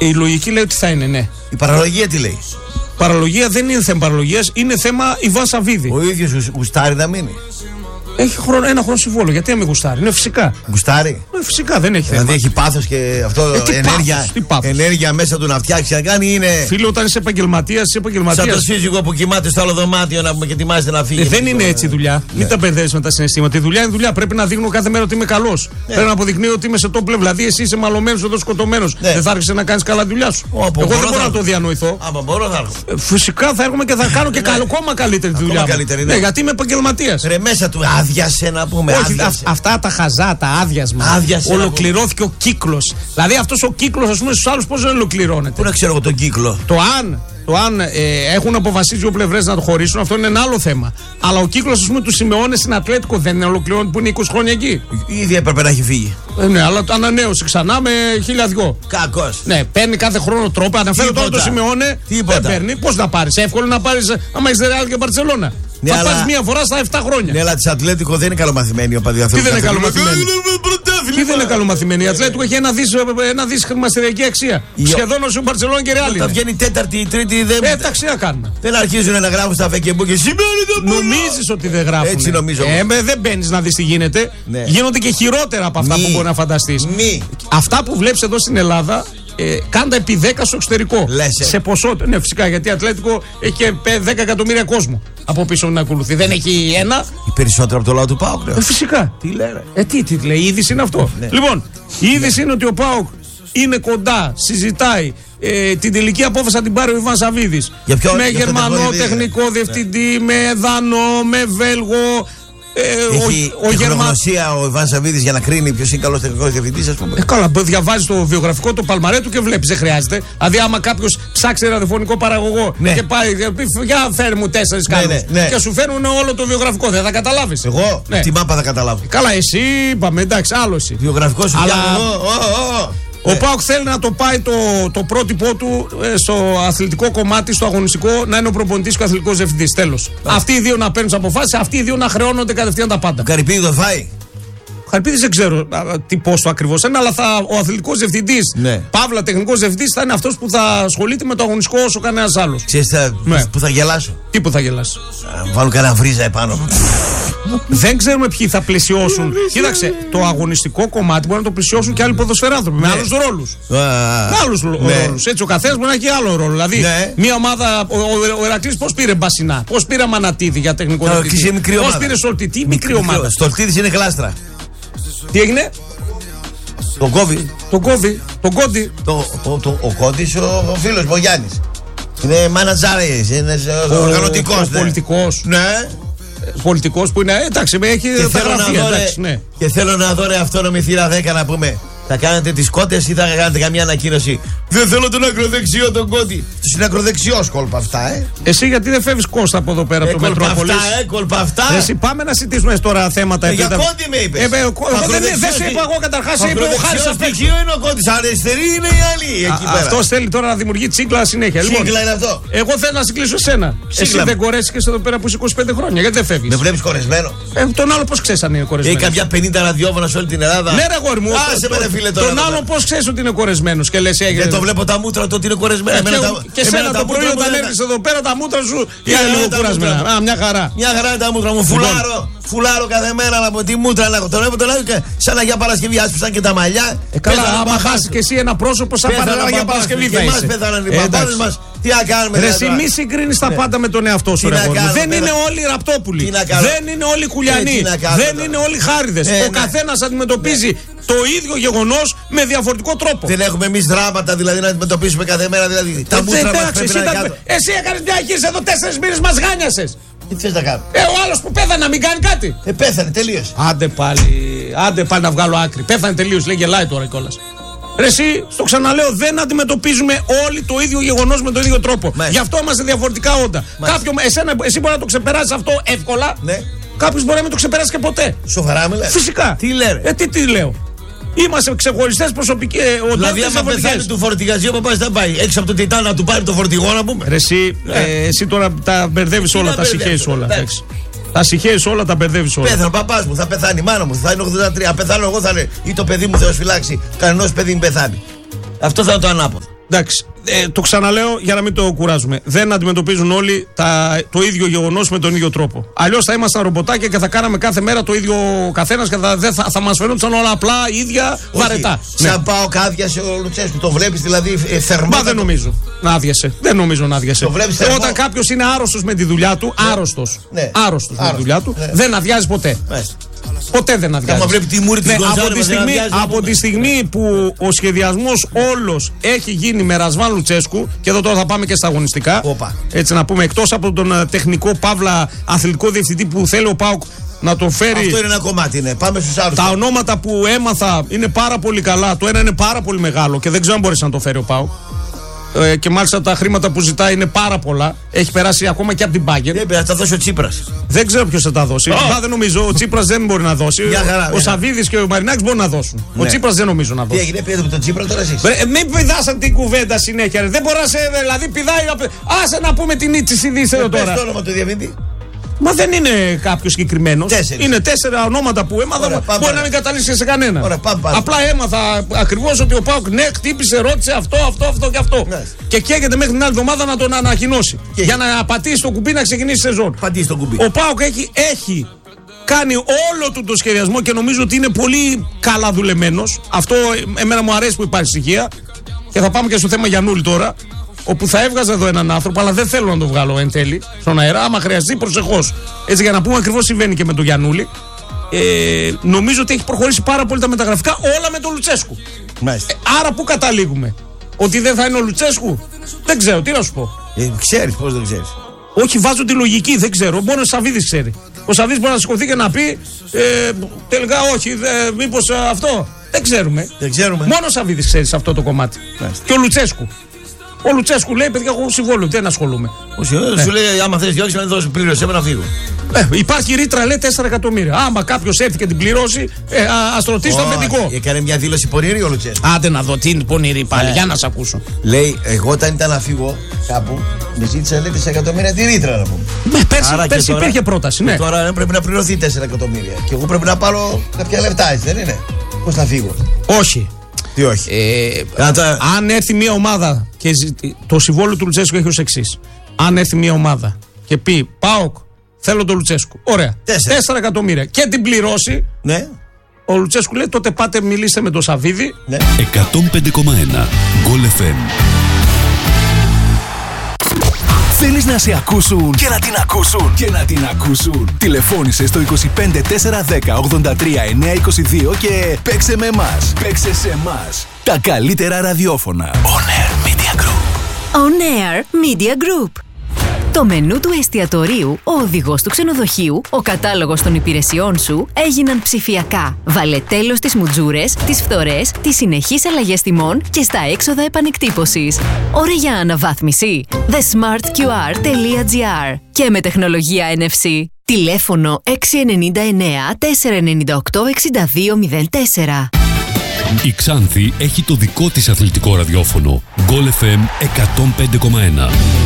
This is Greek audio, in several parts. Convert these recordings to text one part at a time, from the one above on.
Η λογική λέει ότι θα είναι, ναι. Η παραλογία τι λέει? Παραλογία δεν είναι θέμα παραλογίας, είναι θέμα Ιβάν Σαββίδη. Ο ίδιος γουστάρει να μείνει. Έχει ένα χρόνο συμβόλαιο. Γιατί να μην γουστάρει? Είναι φυσικά. Γουστάρει. Φυσικά δεν έχει θέμα. Δηλαδή έχει πάθος και αυτό ενέργεια μέσα του να φτιάξει να κάνει είναι. Φίλε, όταν είσαι επαγγελματίας, είσαι επαγγελματίας. Σαν το σύζυγο που κοιμάται στο άλλο δωμάτιο να πούμε και ετοιμάζεται να φύγει. Δεν είναι έτσι η δουλειά. Μην τα μπερδεύεις με τα συναισθήματα. Η δουλειά είναι δουλειά. Πρέπει να δείχνω κάθε μέρα ότι είμαι καλός. Πρέπει να αποδεικνύω ότι είμαι σε top level. Δηλαδή εσύ είσαι μαλωμένος εδώ σκοτωμένος. Δεν θα άρχισε να κάνεις καλά δουλειά σου. Εγώ δεν μπορώ να το διανοηθώ. Άμα μπορώ θα έρχομαι. Φυσικά θα έρχομαι και θα κάνω και ακόμα καλύτερη τη δουλειά. Γιατί είμαι επαγγελματίας. Ρε μέσα του άδειασε να πούμε. Όχι, αυτά τα χαζά, τα άδειασμα. Ολοκληρώθηκε ο κύκλος. Δηλαδή αυτός ο κύκλος, ας πούμε, στους άλλους πώς δεν ολοκληρώνεται. Πού να ξέρω εγώ τον κύκλο. Το αν έχουν αποφασίσει δύο πλευρές να το χωρίσουν, αυτό είναι ένα άλλο θέμα. Αλλά ο κύκλος, ας πούμε, του Σιμεώνε στην Ατλέτικο δεν είναι ολοκληρώνεται που είναι 20 χρόνια εκεί. Ήδη έπρεπε να έχει φύγει. Ναι, αλλά το ανανέωσε ξανά με 1002. Κακός. Ναι, παίρνει κάθε χρόνο τρόπο. Αναφέρω τώρα το Σιμεώνε. Δεν παίρνει. Πώς να πάρεις? Εύκολο να πάρεις άμα έχεις Ρεάλ και Μπαρτσελώνα. Ναι, θα πάρεις μία φορά στα 7 χρόνια. Ναι, αλλά της Ατλέτικο δεν είναι καλομαθημένη ο παδιαθρός. Τι δεν είναι καλομαθημένη? Τι δεν είναι καλομαθημένη? Η Ατλέτικο έχει ένα δις χρηματιστηριακή αξία. Σχεδόν όσο η Μπαρτσελόνα και Ρεάλ. Θα βγαίνει τέταρτη, τρίτη, δεν. Τα αξία κάνουν. Δεν αρχίζουν να γράφουν στα φεκεμπού και σημαίνει το πουλό. Νομίζεις ότι δεν γράφουν? Έτσι νομίζω. Δεν μπαίνεις να δεις τι γίνεται. Ναι. Γίνονται και χειρότερα από αυτά που μπορεί να φανταστείς. Αυτά που βλέπεις εδώ στην Ελλάδα. Κάντα επί 10 στο εξωτερικό. Σε ποσότητα. Ναι, φυσικά, γιατί η Ατλέτικο έχει και 10 εκατομμύρια κόσμο από πίσω να ακολουθεί. Δεν έχει ένα. Οι περισσότερο από το λαό του ΠΑΟΚ. Φυσικά. Τι λένε. Τι λέει, η είδηση είναι αυτό. Ναι. Λοιπόν, η είδηση είναι ότι ο ΠΑΟΚ είναι κοντά, συζητάει. Την τελική απόφαση θα την πάρει ο Ιβάν Σαββίδης. Με Γερμανό τεχνικό διευθυντή, με Δανό, με Βέλγο. Έχει γνωσία ο Ιβάν Σαββίδης για να κρίνει ποιος είναι καλός τεχνικός διευθυντής, ας πούμε. Καλά, διαβάζει το βιογραφικό, το παλμαρέ του και βλέπεις, δεν χρειάζεται. Δηλαδή, άμα κάποιος ψάξει ραδιοφωνικό παραγωγό και πάει, για φέρει μου 4 καλούς και σου φέρνουν όλο το βιογραφικό, δεν θα καταλάβεις. Εγώ τη μάπα θα καταλάβω. Καλά, εσύ είπαμε, εντάξει, άλλο εσύ. Βιογραφικό σου Ο ΠΑΟΚ θέλει να το πάει το πρότυπό του στο αθλητικό κομμάτι, στο αγωνιστικό, να είναι ο προπονητής και ο αθλητικός διευθυντής. Τέλος. Αυτοί οι δύο να παίρνουν τις αποφάσεις, αυτοί οι δύο να χρεώνονται κατευθείαν τα πάντα. Καρυπίδη το φάει. Χαρπίδης δεν ξέρω τι πόσο ακριβώς είναι, αλλά ο αθλητικός διευθυντής, παύλα τεχνικός διευθυντής, θα είναι αυτός που θα ασχολείται με το αγωνιστικό όσο κανένας άλλος. Ξέρεις που θα γελάσω. Τι που θα γελάσω? Βάλουν κανένα βρίζα επάνω. Δεν ξέρουμε ποιοι θα πλαισιώσουν. Κοίταξε, το αγωνιστικό κομμάτι μπορεί να το πλαισιώσουν και άλλοι ποδοσφαιράνθρωποι με άλλους ρόλους. Με άλλους ρόλους. Έτσι, ο καθένας μπορεί να έχει άλλο ρόλο. Δηλαδή, μια ομάδα, ο Ηρακλής πώς πήρε Μπασινά, πώς πήρε Μανατίδη για τεχνικό διευθυντή, πώς πήρε Σολτιτή, μικρή ομάδα. Στολτίδης είναι γλάστρα. Τι έγινε? Τον κόβει. Τον Κόντι. Ο Κόντις ο φίλος μου, ο Γιάννης. Είναι μάνατζάρης, είναι οργανωτικός. Πολιτικός. Ναι. Πολιτικός που είναι, εντάξει, έχει τα γραφεία. Και θέλω να δω αυτόνομη θύρα 10 να πούμε. Θα κάνετε τις κότες ή θα κάνετε καμία ανακοίνωση? Δεν θέλω τον ακροδεξιό τον Κόντι. Τους είναι ακροδεξιός κόλπα αυτά, Εσύ γιατί δεν φεύγεις Κώστα από εδώ πέρα από το Μετρόπολης? Κόλπα αυτά. Εσύ πάμε να συζητήσουμε τώρα θέματα. Για Κόντι με είπες. Δεν σε είπα εγώ καταρχάς. Ακροδεξιός στοιχείο είναι ο Κόντις. Αριστερή είναι η άλλη εκεί πέρα. Αυτός θέλει τώρα να δημιουργεί τσίκλα συνέχεια. Τσίκλα είναι αυτό. Εγώ θέλω να σε κλείσω εσένα. Εσύ δεν κορέστηκες εδώ πέρα που είσαι 25 χρόνια. Γιατί δεν φεύγεις? Με βλέπεις κορεσμένο? Τον άλλο πώς ξέρεις αν είναι κορεσμένο? Έχει κάποια 50 ραδιόφωνα σε όλη την Ελλάδα. Ναι, ρε αγόρι μου. Τον άλλο πώς ξέρεις ότι είναι κορεσμένος και λες έγινε? Δεν το βλέπω τα μούτρα του ότι είναι κορεσμένα. Και σένα το πρωί όταν έρθεις εδώ πέρα τα μούτρα σου είναι λίγο κουρασμένα. Μια χαρά. Μια χαρά είναι τα μούτρα μου. Φουλάρω κάθε μέρα να πω τι μούτρα να έχω. Τον βλέπω σαν να για Παρασκευή άσπισαν και τα μαλλιά. Καλά, άμα χάσει και εσύ ένα πρόσωπο σαν για Παρασκευή θα είσαι. Πέθαναν οι παπάδες μας. Τι να κάνουμε? Ρε εσύ μη συγκρίνεις τα πάντα με τον εαυτό σου. Δεν είναι όλοι ραπτόπουλοι. Δεν είναι όλοι κουλιανοί. Δεν είναι όλοι χάριδες. Ο καθένας αντιμετωπίζει το ίδιο γεγονός με διαφορετικό τρόπο. Δεν έχουμε εμείς δράματα δηλαδή να αντιμετωπίσουμε κάθε μέρα. Δηλαδή τα μούτρα μας πρέπει να είναι κάτω. Εσύ έκανες μια εγχείρηση εδώ 4 μήνες, μας γάνιασες. Τι θες να κάνω? Ο άλλος που πέθανε να μην κάνει κάτι. Πέθανε τελείως. Άντε πάλι να βγάλω άκρη. Πέθανε τελείως, λέει, γελάει τώρα κιόλας. Ρε εσύ, στο ξαναλέω, δεν αντιμετωπίζουμε όλοι το ίδιο γεγονός με τον ίδιο τρόπο. Γι' αυτό είμαστε διαφορετικά όντα. Εσύ μπορεί να το ξεπεράσεις αυτό εύκολα. Κάποιος μπορεί να μην το ξεπεράσει και ποτέ. Σοβαρά μιλάς? Φυσικά. Τι λένε? Τι λέω? Είμαστε ξεχωριστές προσωπικές οντότητες. Δηλαδή, άμα πεθάνει του φορτηγαζίου, παπάς θα πάει έξω από το Τιτάνα να του πάρει το φορτηγό να πούμε. Ρε εσύ τώρα τα μπερδεύεις όλα, τα συγχέεις όλα. Τα συγχέεις όλα, τα μπερδεύεις όλα. Πέθανε ο παπάς μου, θα πεθάνει η μάνα μου, θα είναι 83. Αν πεθάνω εγώ θα είναι ή το παιδί μου Θεός φυλάξει. Κανένας παιδί μην πεθάνει. Αυτό θα είναι το ανάποδο. Εντάξει. Το ξαναλέω για να μην το κουράζουμε. Δεν αντιμετωπίζουν όλοι το ίδιο γεγονός με τον ίδιο τρόπο. Αλλιώς θα ήμασταν ρομποτάκια και θα κάναμε κάθε μέρα το ίδιο ο καθένας και θα μας φαινόταν όλα απλά ίδια βαρετά. Σαν πάω κάδια σε ο Λουτσέσκου. Το βλέπεις δηλαδή θερμά? Δεν νομίζω να άδειασε. Δεν νομίζω να άδειασε. Όταν κάποιος είναι άρρωστος με τη δουλειά του, άρρωστος με τη δουλειά του, δεν αδειάζει ποτέ. Ποτέ δεν αδειάζει. Από τη στιγμή που ο σχεδιασμός όλος έχει γίνει με Ρασβάν Λουτσέσκου, και εδώ τώρα θα πάμε και στα αγωνιστικά. Έτσι να πούμε, εκτός από τον τεχνικό παύλα αθλητικό διευθυντή που θέλει ο ΠΑΟΚ να τον φέρει. Αυτό είναι ένα κομμάτι, ναι. Πάμε στους άλλους. Τα ονόματα που έμαθα είναι πάρα πολύ καλά. Το ένα είναι πάρα πολύ μεγάλο και δεν ξέρω αν μπορέσει να το φέρει ο ΠΑΟΚ. Και μάλιστα τα χρήματα που ζητάει είναι πάρα πολλά. Έχει περάσει ακόμα και από την Μπάγκερ. Θα τα δώσει ο Τσίπρας. Δεν ξέρω ποιος θα τα δώσει. Δεν νομίζω. Ο Τσίπρας δεν μπορεί να δώσει. Ο Σαββίδης και ο Μαρινάκης μπορούν να δώσουν. Ο Τσίπρας δεν νομίζω να δώσει. Τι έγινε, πήρατε με τον Τσίπρα τώρα εσείς? Μην πηδάσαν την κουβέντα συνέχεια. Δεν μπορεί να σε. Δηλαδή πηδάει. Άσε να πούμε την ήττης ειδής εδώ τώρα. Πες το όνομα του διευθυντή. Μα δεν είναι κάποιο συγκεκριμένο. Είναι 4 ονόματα που έμαθα. Μπορεί να μην καταλήξει σε κανένα. Απλά έμαθα ακριβώς ότι ο ΠΑΟΚ χτύπησε, ρώτησε αυτό και αυτό. Και καίγεται μέχρι την άλλη εβδομάδα να τον ανακοινώσει. Για να πατήσει το κουμπί να ξεκινήσει η σεζόν. Ο ΠΑΟΚ έχει κάνει όλο του το σχεδιασμό και νομίζω ότι είναι πολύ καλά δουλεμένος. Αυτό εμένα μου αρέσει που υπάρχει στοιχεία. Και θα πάμε και στο θέμα Γιαννούλη τώρα. Όπου θα έβγαζα εδώ έναν άνθρωπο, αλλά δεν θέλω να το βγάλω εν τέλει στον αέρα. Άμα χρειαστεί, προσεχώς. Έτσι, για να πούμε ακριβώς συμβαίνει και με τον Γιαννούλη. Νομίζω ότι έχει προχωρήσει πάρα πολύ τα μεταγραφικά, όλα με τον Λουτσέσκου. Άρα, πού καταλήγουμε? Ότι δεν θα είναι ο Λουτσέσκου? Δεν ξέρω, τι να σου πω. Ξέρεις, πώς δεν ξέρεις? Όχι, βάζω τη λογική, δεν ξέρω. Μόνο ο Σαββίδης ξέρει. Ο Σαββίδης μπορεί να σηκωθεί και να πει τελικά όχι, μήπως αυτό. Δεν ξέρουμε. Μόνο ο Σαββίδης ξέρει σε αυτό το κομμάτι. Και ο Λουτσέσκου. Ο Λουτσέσκου λέει: παιδιά, έχω συμβόλαιο, δεν ασχολούμαι. Σου λέει: άμα θες διώξεις, να δώσει πλήρωση, να φύγω. Υπάρχει ρήτρα, λέει 4 εκατομμύρια. Άμα κάποιος έρθει και την πληρώσει, ας ρωτήσει το αφεντικό. Έκανε μια δήλωση πονηρή ο Λουτσέσκου. Άντε να δω τι είναι πονηρή πάλι, για να σ' ακούσω. Λέει: εγώ όταν ήταν να φύγω κάπου, με ζήτησα λέει 4 εκατομμύρια τη ρήτρα να πούμε. Πέρσι υπήρχε πρόταση, ναι. Τώρα πρέπει να πληρωθεί 4 εκατομμύρια. Και εγώ πρέπει να πάρω κάποια λεφτά, έτσι δεν είναι? Πώς θα φύγω? Όχι. Τι όχι. Αν έρθει μια ομάδα και το συμβόλαιο του Λουτσέσκου έχει ως εξής. Αν έρθει μια ομάδα και πει ΠΑΟΚ, θέλω τον Λουτσέσκου. Ωραία. 4 εκατομμύρια. Και την πληρώσει. Ναι. Ο Λουτσέσκου λέει: τότε πάτε μιλήστε με τον Σαββίδη. Ναι. 105,1 Goal FM. Θέλεις να σε ακούσουν και να την ακούσουν και να την ακούσουν? Τηλεφώνησε στο 25 410 83 922 και παίξε με εμάς. Παίξε σε εμάς. Τα καλύτερα ραδιόφωνα. On Air Media Group. On Air Media Group. Το μενού του εστιατορίου, ο οδηγός του ξενοδοχείου, ο κατάλογος των υπηρεσιών σου έγιναν ψηφιακά. Βάλε τέλος στις μουτζούρες, τις φθορές, τις συνεχείς αλλαγές τιμών και στα έξοδα επανεκτύπωσης. Ωραία για αναβάθμιση. thesmartqr.gr. Και με τεχνολογία NFC. Τηλέφωνο 699 498 6204. Η Ξάνθη έχει το δικό της αθλητικό ραδιόφωνο. Goal FM 105,1.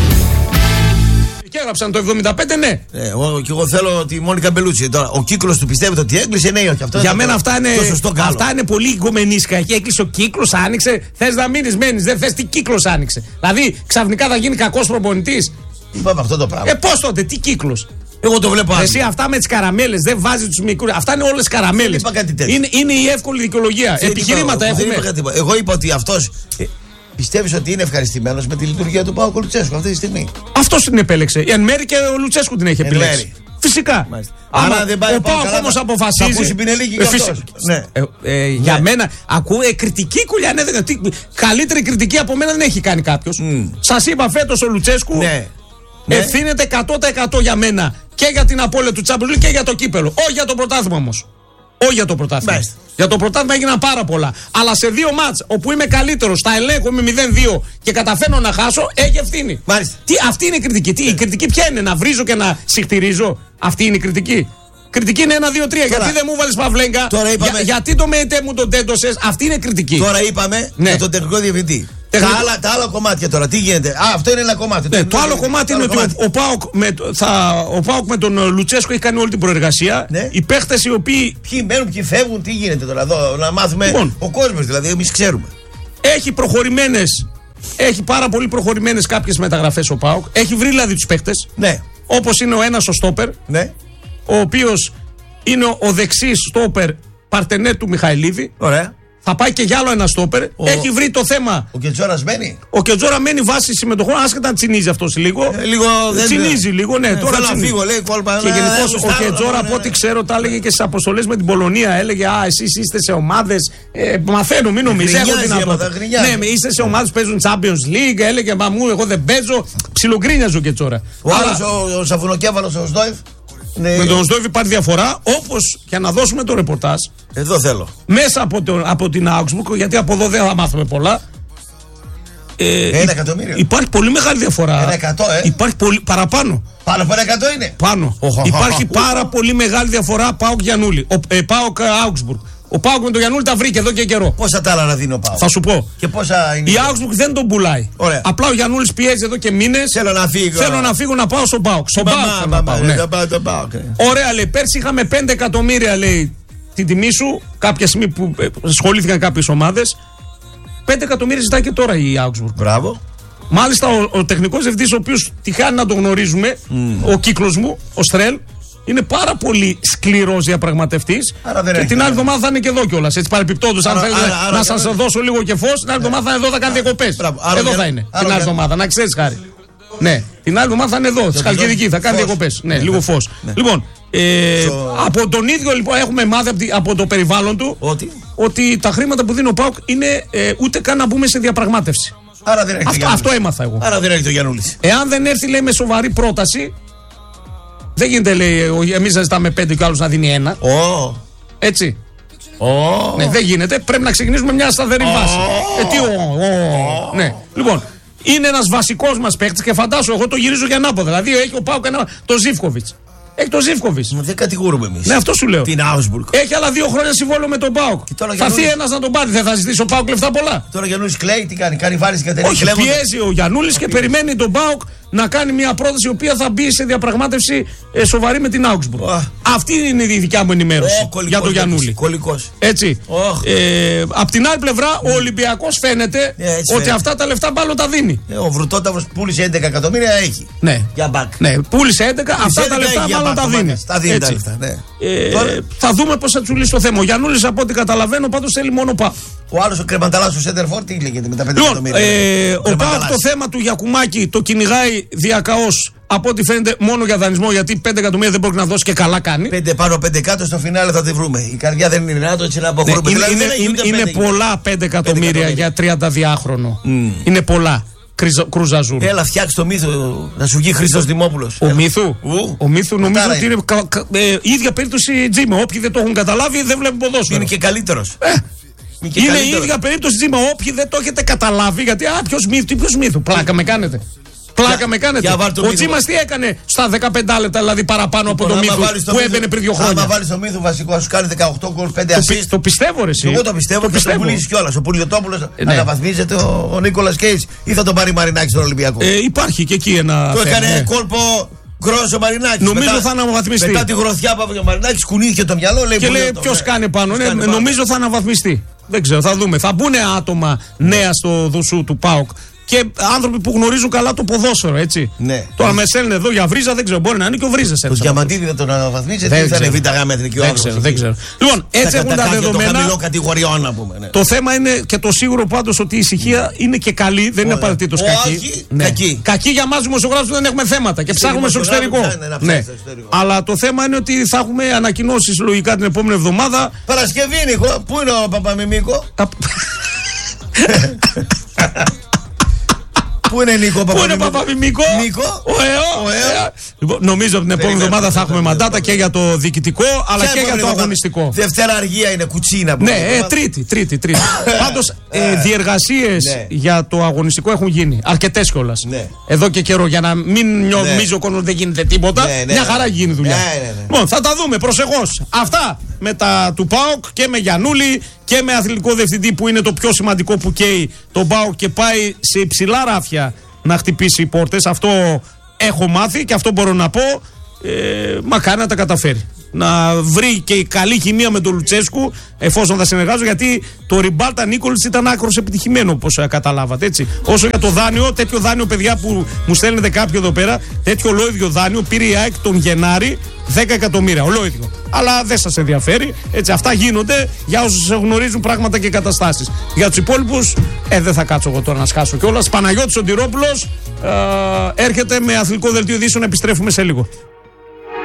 Και έγραψαν το 75, ναι. Και εγώ θέλω τη Μόνικα Μπελούτσι. Τώρα, ο κύκλος του πιστεύετε ότι έκλεισε, ναι ή όχι? Για μένα αυτά είναι πολύ οικουμενίσκα. Εκεί έκλεισε ο κύκλος, άνοιξε. Θες να μείνεις, μένεις. Δεν θες, τι κύκλος άνοιξε? Δηλαδή, ξαφνικά θα γίνει κακός προπονητής. Είπαμε αυτό το πράγμα. Πώς τότε, τι κύκλος? Εγώ το βλέπω. Εσύ αυτά με τις καραμέλες δεν βάζει τους μικρούς. Αυτά είναι όλες καραμέλες. Είναι η εύκολη δικαιολογία. Επιχειρήματα έχουμε. Εγώ είπα ότι αυτός. Πιστεύεις ότι είναι ευχαριστημένος με τη λειτουργία του ΠΑΟΚ Λουτσέσκου αυτή τη στιγμή? Αυτός την επέλεξε. Εν μέρει και ο Λουτσέσκου την έχει επιλέξει. Φυσικά. Άρα δεν πάει ο ΠΑΟΚ όμως αποφασίζει. Θα ακούσει Πινελίκη και αυτός. Για μένα, ακούω κριτική κουλιά. Καλύτερη κριτική από μένα δεν έχει κάνει κάποιος. Σας είπα φέτος ο Λουτσέσκου ευθύνεται 100% για μένα και για την απώλεια του Champions League και για το κύπελο. Όχι για το πρωτάθλημα όμως. Όχι για το πρωτάθλημα. Για το πρωτάθλημα έγιναν πάρα πολλά. Αλλά σε 2 μάτς όπου είμαι καλύτερος, τα ελέγχω με 0-2 και καταφέρνω να χάσω, έχει ευθύνη. Αυτή είναι η κριτική. Η κριτική ποια είναι? Να βρίζω και να συχτηρίζω? Αυτή είναι η κριτική. Κριτική είναι 1-2-3. Γιατί δεν μου βάλεις Παυλέγκα? Γιατί το ΜΕΤΕ μου τον τέντωσες? Αυτή είναι κριτική. Τώρα είπαμε για τον τεχνικό διευθυντή. Τα άλλα κομμάτια τώρα, τι γίνεται? Αυτό είναι ένα κομμάτι. Το άλλο κομμάτι είναι ότι ο ΠΑΟΚ με τον Λουτσέσκου έχει κάνει όλη την προεργασία. Οι παίχτες οι οποίοι. Ποιοι μένουν, ποιοι φεύγουν, τι γίνεται τώρα εδώ? Να μάθουμε ο κόσμος δηλαδή, εμείς ξέρουμε. Έχει προχωρημένες Έχει πάρα πολύ προχωρημένες κάποιες μεταγραφές ο ΠΑΟΚ. Έχει βρει δηλαδή τους παίκτες. Ναι. Όπως είναι ο ένας ο στόπερ. Ναι. Ο οποίος είναι ο δεξής στόπερ παρτενέρ του Μιχαηλίδη. Ωραία. Θα πάει και για άλλο ένα στόπερ. Έχει βρει το θέμα. Ο Κετζόρας μένει. Ο Κετζόρα μένει βάση συμμετοχών, άσχετα να τσινίζει αυτός λίγο. Τσινίζει λίγο, ναι. Τώρα θέλω να φύγω, λέει κόλπα. Και γενικώς ο Κετζόρα, από ό,τι ξέρω, τα έλεγε και στις αποστολές με την Πολωνία. Έλεγε εσείς είστε σε ομάδες. Μαθαίνω, μην νομίζεις. Έχω δυνατότητα. Ναι, είστε σε ομάδες που παίζουν Champions League. Έλεγε εγώ δεν παίζω. Ψιλογκρίνιαζε ο Κετζόρα. Ο άλλος ο Σαφουνοκέφαλος, ο Σδόιφ. Με τον Σδόιφ υπάρχει διαφορά. Όπως για να δώσουμε το ρεπορτάζ. Εδώ θέλω. Μέσα από την Augsburg, γιατί από εδώ δεν θα μάθουμε πολλά. 1 εκατομμύριο. Υπάρχει πολύ μεγάλη διαφορά. 100, Υπάρχει πολύ παραπάνω. Πάνω από 100 είναι. Πάνω. Υπάρχει πάρα πολύ μεγάλη διαφορά ΠΑΟΚ Γιαννούλη. ΠΑΟΚ Augsburg. Ο ΠΑΟΚ με τον Γιαννούλη τα βρήκε εδώ και καιρό. Πόσα τα άλλα να δίνει ο ΠΑΟΚ. Θα σου πω. Και πόσα είναι. Η Augsburg δεν τον πουλάει. Ωραία. Απλά ο Γιαννούλης πιέζει εδώ και μήνες. Θέλω να φύγω να πάω στον ΠΑΟΚ. Στον ΠΑΟΚ. Ωραία, λέει. Πέρσι είχαμε 5 εκατομμύρια, λέει, την τιμή σου. Κάποια στιγμή που ασχολήθηκαν κάποιες ομάδες. 5 εκατομμύρια ζητάει και τώρα η Augsburg. Μπράβο. Μάλιστα ο τεχνικός διευθυντής, ο οποίος τυχάνει να τον γνωρίζουμε, ο κύκλος μου, ο Στρέλ, είναι πάρα πολύ σκληρός διαπραγματευτής. Και την άλλη εβδομάδα θα είναι και εδώ κιόλας. Έτσι παρεπιπτόντως, αν θέλετε να σας δώσω λίγο και φως, την άλλη εβδομάδα θα είναι εδώ, θα κάνει διακοπές. Εδώ θα είναι. Την άλλη εβδομάδα, να ξέρεις, Χάρη. Ναι, την άλλη εβδομάδα θα είναι εδώ, στη Χαλκιδική, θα κάνει διακοπές. Ναι, λίγο φως. Λοιπόν, από τον ίδιο λοιπόν έχουμε μάθει από το περιβάλλον του ότι τα χρήματα που δίνει ο ΠΑΟΚ είναι ούτε καν να μπούμε σε διαπραγμάτευση. Άρα δεν έρχεται αυτό έμαθα εγώ. Άρα δεν έρχεται ο Γιαννούλης. Εάν δεν έρθει, λέει, με σοβαρή πρόταση, δεν γίνεται, λέει, εμείς να ζητάμε 5 και ο άλλος να δίνει 1. Έτσι. Ναι, δεν γίνεται. Πρέπει να ξεκινήσουμε μια σταθερή βάση. Ναι. Λοιπόν, είναι ένας βασικός μας παίκτης και φαντάσου, εγώ το γυρίζω για ανάποδα. Δηλαδή έχει ο ΠΑΟΚ το Ζίβκοβιτς. Έχει τον Ζίβκοβιτς. Δεν κατηγορούμε εμείς. Ναι, αυτό σου λέω. Την Augsburg. Έχει άλλα 2 χρόνια συμβόλαιο με τον ΠΑΟΚ. Θα έρθει ένας να τον πάρει. Δεν θα ζητήσει ο ΠΑΟΚ λεφτά πολλά. Τώρα ο Γιαννούλης κλαίει, τι κάνει, κάνει βάρηση και κατεβαίνει. Όχι, πιέζει ο Γιαννούλης και περιμένει τον ΠΑΟΚ να κάνει μια πρόταση η οποία θα μπει σε διαπραγμάτευση σοβαρή με την Augsburg. Αυτή είναι η δικιά μου ενημέρωση για τον Γιαννούλη. Έτσι. Απ' την άλλη πλευρά, ο Ολυμπιακός φαίνεται ότι αυτά τα λεφτά μάλλον τα δίνει. Ο Βρουτόταυρος πούλησε 11 εκατομμύρια, έχει. Για μπακ. Ναι, πούλησε 11, αυτά τα λεφτά μάλλον τα δίνει. Τα δίνει τα λεφτά. Θα δούμε πώς θα του λύσει το θέμα. Ο Γιαννούλης, από ό,τι καταλαβαίνω, πάντως θέλει μόνο ΠΑΟΚ. Ο άλλος ο Κρεμανταλάς, ο Σέντερφορ, τι λέγεται με τα 5 εκατομμύρια. Ο ΠΑΟΚ το θέμα του Γιακουμάκη το κυνηγάει διακαώς. Από ό,τι φαίνεται μόνο για δανεισμό, γιατί 5 εκατομμύρια δεν μπορεί να δώσει και καλά κάνει. 5 πάνω, 5 κάτω, στο φινάλε θα τη βρούμε. Η καρδιά δεν είναι δυνατό έτσι να αποχωρούμε. Είναι πολλά 5 εκατομμύρια για 32χρονο. Είναι πολλά. Κρουζαζούν. Έλα, φτιάξει το μύθο να σου βγει Χρήστος Δημόπουλος. Ο Μύθου νομίζω ότι είναι η ίδια περίπτωση Τζίμα. Όποιοι δεν το έχουν καταλάβει δεν βλέπουν ποδόσφαιρο. Είναι και καλύτερος. Είναι η ίδια περίπτωση Τζίμα. Όποιοι δεν το έχετε καταλάβει, γιατί ποιος Μύθου, πλάκα με κάνετε. Πλάκα με κάνετε. Ο Τζίμας τι έκανε στα 15 λεπτά, δηλαδή παραπάνω από το Μύθου που έμπαινε πριν 2 χρόνια. Αν βάλει το Μύθου βασικό, σου κάνει 18 γκολ, 5 assist. Το πιστεύω, ρε εσύ. Εγώ το πιστεύω και θα το πουλήσει κιόλα. Ο Πουλιοτόπουλος αναβαθμίζεται, ο Νίκολας Κέιτς ή θα τον πάρει Μαρινάκη στον Ολυμπιακό. Υπάρχει και εκεί ένα. Το έκανε κόλπο γκρόσο Μαρινάκη. Νομίζω θα αναβαθμιστεί. Μετά τη γροθιά που έπαθε ο Μαρινάκη, κουνήθηκε το μυαλό. Και λέει ποιο κάνει πάνω. Νομίζω θα αναβαθμιστεί. Δεν ξέρω, θα δούμε. Θα μπουν άτομα νέα στο δουσού του ΠΑΟΚ. Και άνθρωποι που γνωρίζουν καλά το ποδόσφαιρο, έτσι. Ναι. Τώρα με στέλνουν εδώ για Βρίζα, δεν ξέρω. Μπορεί να είναι και ο Βρίζας. Ο Διαμαντίδη δεν τον αναβαθμίζεται ή θα είναι β' γάμα εθνική ομάδα. Δεν ξέρω. Λοιπόν, έτσι έχουν τα δεδομένα. Κατηγοριών, πούμε, το θέμα είναι και το σίγουρο πάντως ότι η ησυχία είναι και καλή, δεν είναι απαραίτητος κακή. Κακή για εμάς δημοσιογράφους που δεν έχουμε θέματα και ψάχνουμε στο εξωτερικό. Αλλά το θέμα είναι ότι θα έχουμε ανακοινώσεις λογικά την επόμενη εβδομάδα. Παρασκευή, Νίκο. Πού είναι ο Παπαμιμίκο? Πού είναι Νίκο Παπαμιμίκο? Λοιπόν, νομίζω ότι την επόμενη εβδομάδα θα έχουμε μαντάτα και για το διοικητικό αλλά και για το αγωνιστικό. Δευτέρα αργία είναι κουτσίνα. Ναι, τρίτη. Πάντως διεργασίες για το αγωνιστικό έχουν γίνει. Αρκετές κιόλας. Εδώ και καιρό για να μην νομίζει ο κόσμος δεν γίνεται τίποτα. Μια χαρά γίνει δουλειά. Λοιπόν, θα τα δούμε προσεχώς. Αυτά με τα του ΠΑΟΚ και με Γιαννούλη και με αθλητικό διευθυντή που είναι το πιο σημαντικό που καίει τον ΠΑΟΚ και πάει σε υψηλά ράφια να χτυπήσει οι πόρτες. Αυτό έχω μάθει και αυτό μπορώ να πω. μακάρι να τα καταφέρει. Να βρει και η καλή χημεία με τον Λουτσέσκου, εφόσον θα συνεργάζω, γιατί το Ριμπάλτα Νίκολιτς ήταν άκρος επιτυχημένο, όπως καταλάβατε. Έτσι. Όσο για το δάνειο, τέτοιο δάνειο, παιδιά, που μου στέλνετε κάποιοι εδώ πέρα, τέτοιο ολόιδιο δάνειο πήρε η ΑΕΚ τον Γενάρη 10 εκατομμύρια. Ολόιδιο. Αλλά δεν σας ενδιαφέρει. Έτσι, αυτά γίνονται για όσους γνωρίζουν πράγματα και καταστάσεις. Για τους υπόλοιπους, δεν θα κάτσω εγώ τώρα να σκάσω κιόλας. Παναγιώτης Σωτηρόπουλος έρχεται με αθλητικό δελτίο ειδήσεων. Επιστρέφουμε σε λίγο.